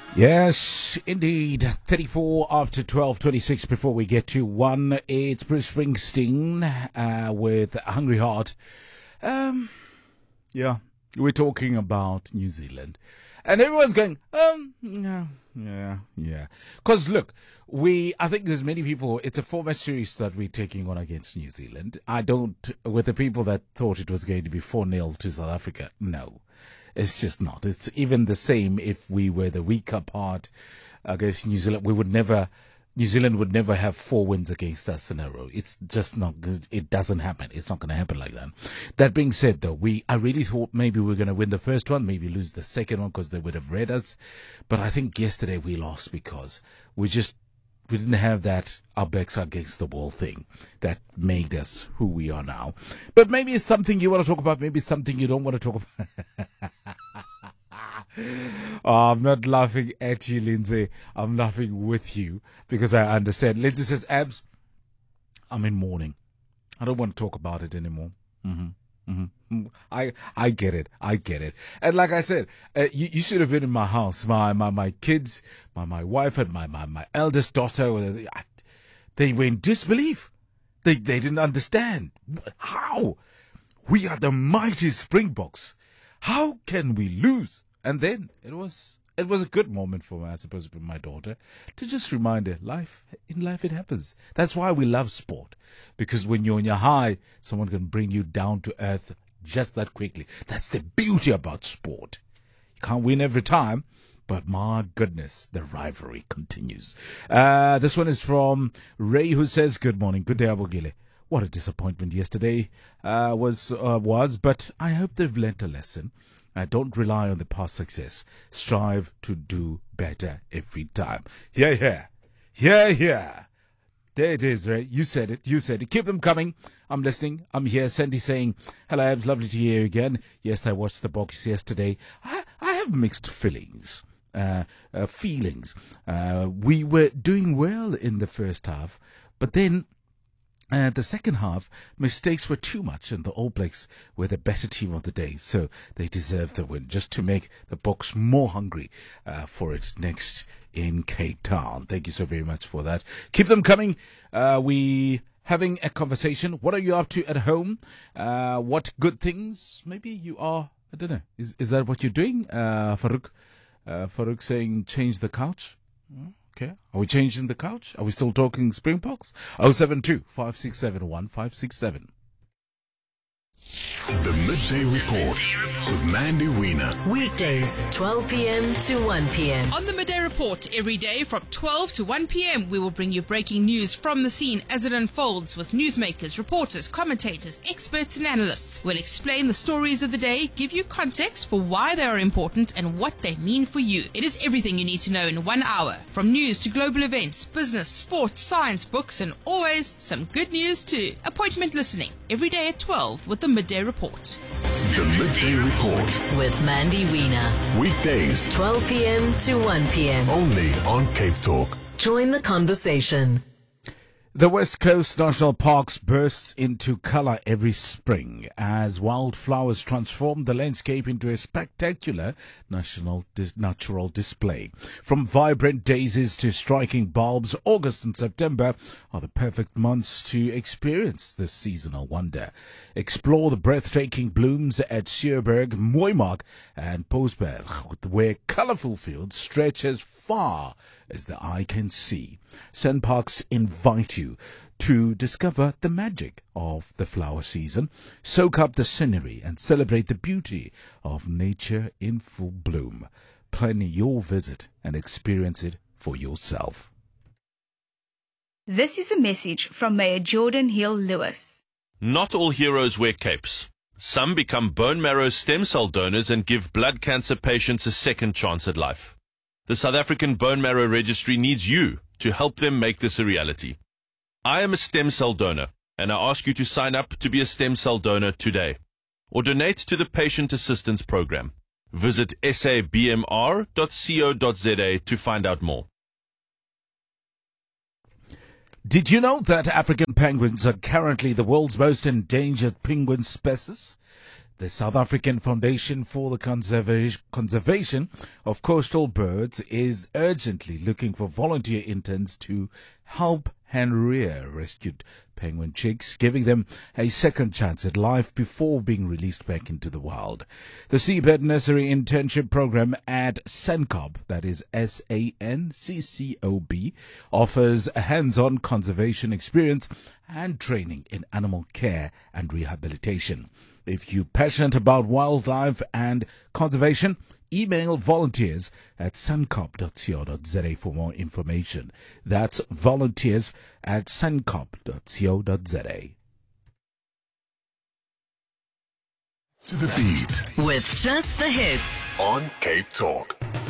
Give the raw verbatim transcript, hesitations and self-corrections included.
Yes, indeed. thirty-four after twelve twenty-six before we get to one. It's Bruce Springsteen uh, with Hungry Heart. Um, yeah, we're talking about New Zealand. And everyone's going, um, yeah, yeah, yeah. Because look, we, I think there's many people, it's a four-match series that we're taking on against New Zealand. I don't, with the people that thought it was going to be four nil to South Africa, no. It's just not. It's even the same if we were the weaker part against New Zealand. We would never, New Zealand would never have four wins against us in a row. It's just not good. It doesn't happen. It's not going to happen like that. That being said, though, we I really thought maybe we were going to win the first one, maybe lose the second one because they would have read us. But I think yesterday we lost because we just, we didn't have that our backs against the wall thing that made us who we are now. But maybe it's something you want to talk about. Maybe it's something you don't want to talk about. Oh, I'm not laughing at you, Lindsay. I'm laughing with you because I understand. Lindsay says, Abs, I'm in mourning. I don't want to talk about it anymore. Mm-hmm. Mm-hmm. I I get it. I get it. And like I said, uh, you, you should have been in my house. My my, my kids, my, my wife and my, my, my eldest daughter, they were in disbelief. They, they didn't understand. How? We are the mighty Springboks. How can we lose? And then it was it was a good moment for me, I suppose, for my daughter, to just remind her, life, in life it happens. That's why we love sport. Because when you're on your high, someone can bring you down to earth just that quickly. That's the beauty about sport. You can't win every time, but my goodness, the rivalry continues. Uh, this one is from Ray, who says, good morning, good day, Abogile. What a disappointment yesterday uh, was, uh, was, but I hope they've learnt a lesson. Uh, don't rely on the past success. Strive to do better every time. Yeah, yeah. Yeah, yeah. There it is, Ray. You said it. You said it. Keep them coming. I'm listening. I'm here. Sandy saying, hello, Abs. Lovely to hear you again. Yes, I watched the box yesterday. I, I have mixed feelings. Uh, uh, feelings. Uh, we were doing well in the first half, but then Uh, the second half, mistakes were too much, and the All Blacks were the better team of the day, so they deserved the win, just to make the Boks more hungry uh, for it next in Cape Town. Thank you so very much for that. Keep them coming. Uh, we having a conversation. What are you up to at home? Uh, what good things? Maybe you are, I don't know. Is is that what you're doing? Uh, Farouk, uh, Farouk saying change the couch. Hmm? Okay. Are we changing the couch? Are we still talking Springboks? oh seven two, five six seven, one five six seven. The Midday Report with Mandy Wiener. Weekdays, twelve p.m. to one p.m. On the Midday Report, every day from twelve to one p.m, we will bring you breaking news from the scene as it unfolds with newsmakers, reporters, commentators, experts and analysts. We'll explain the stories of the day, give you context for why they are important and what they mean for you. It is everything you need to know in one hour, from news to global events, business, sports, science, books and always some good news too. Appointment listening, every day at twelve with the Midday Report. The Midday Report With Mandy Wiener. weekdays twelve p.m. to one p.m. only on Cape Talk. Join the conversation. The West Coast National Parks bursts into colour every spring as wildflowers transform the landscape into a spectacular national dis- natural display. From vibrant daisies to striking bulbs, August and September are the perfect months to experience this seasonal wonder. Explore the breathtaking blooms at Sheerberg, Mooimark and Postberg, where colourful fields stretch as far as the eye can see. SANParks invite you to discover the magic of the flower season, soak up the scenery and celebrate the beauty of nature in full bloom. Plan your visit and experience it for yourself. This is a message from Mayor Jordan Hill Lewis. Not all heroes wear capes. Some become bone marrow stem cell donors and give blood cancer patients a second chance at life. The South African Bone Marrow Registry needs you to help them make this a reality. I am a stem cell donor, and I ask you to sign up to be a stem cell donor today, or donate to the Patient Assistance Program. Visit s a b m r dot co dot z a to find out more. Did you know that African penguins are currently the world's most endangered penguin species? The South African Foundation for the Conserva- Conservation of Coastal Birds is urgently looking for volunteer interns to help hand rear rescued penguin chicks, giving them a second chance at life before being released back into the wild. The Seabird Nursery Internship Program at SANCCOB, that is S A N C C O B, offers a hands-on conservation experience and training in animal care and rehabilitation. If you're passionate about wildlife and conservation, email volunteers at sancop dot co dot za for more information. That's volunteers at sancop dot co dot za. To the beat With just the hits. on Cape Talk.